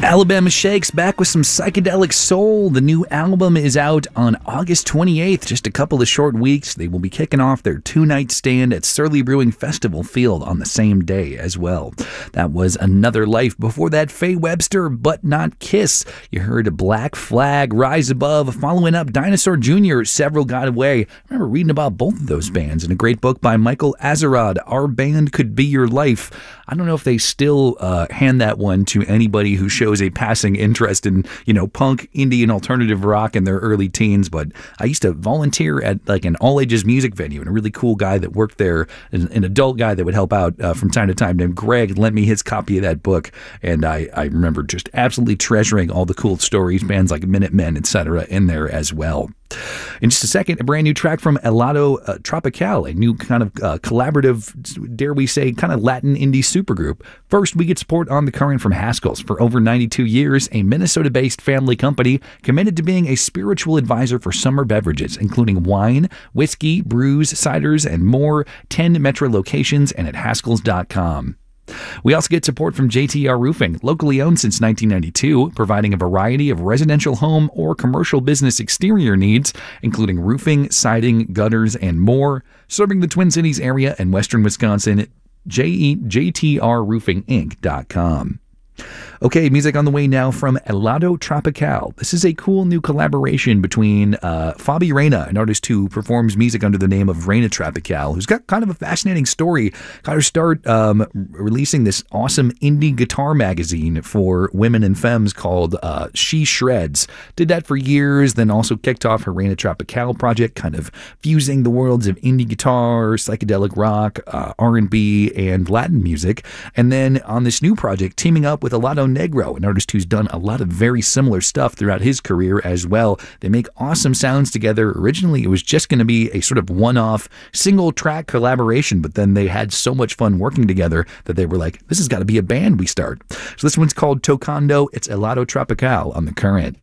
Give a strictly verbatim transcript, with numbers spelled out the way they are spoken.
Alabama Shakes back with some psychedelic soul. The new album is out on August twenty-eighth, just a couple of short weeks. They will be kicking off their two-night stand at Surly Brewing Festival Field on the same day as well. That was Another Life. Before that, Faye Webster, But Not Kiss. You heard Black Flag, Rise Above. Following up, Dinosaur Junior, Several Got Away. I remember reading about both of those bands in a great book by Michael Azerrad, Our Band Could Be Your Life. I don't know if they still uh, hand that one to anybody who shows a passing interest in, you know, punk, indie, and alternative rock in their early teens, but I used to volunteer at like an all-ages music venue, and a really cool guy that worked there, an, an adult guy that would help out uh, from time to time named Greg, lent me his copy of that book, and I, I remember just absolutely treasuring all the cool stories, bands like Minutemen, et cetera, in there as well. In just a second, a brand new track from Helado uh, Tropical, a new kind of uh, collaborative, dare we say, kind of Latin indie supergroup. First, we get support on The Current from Haskell's. For over ninety-two years, a Minnesota-based family company committed to being a spiritual advisor for summer beverages, including wine, whiskey, brews, ciders, and more. ten Metro locations and at Haskells dot com. We also get support from J T R Roofing, locally owned since nineteen ninety-two, providing a variety of residential home or commercial business exterior needs, including roofing, siding, gutters, and more. Serving the Twin Cities area and western Wisconsin, J T R roofing inc dot com. Okay, music on the way now from Helado Tropical. This is a cool new collaboration between uh, Fabi Reina, an artist who performs music under the name of Reina Tropical, who's got kind of a fascinating story. Got her start um, releasing this awesome indie guitar magazine for women and femmes called uh, She Shreds. Did that for years, then also kicked off her Reina Tropical project, kind of fusing the worlds of indie guitar, psychedelic rock, uh, R and B, and Latin music. And then on this new project, teaming up with Helado Negro, an artist who's done a lot of very similar stuff throughout his career as well. They make awesome sounds together. Originally, it was just going to be a sort of one-off single-track collaboration, but then they had so much fun working together that they were like, this has got to be a band we start. So this one's called Tocando. It's Helado Tropical on The Current.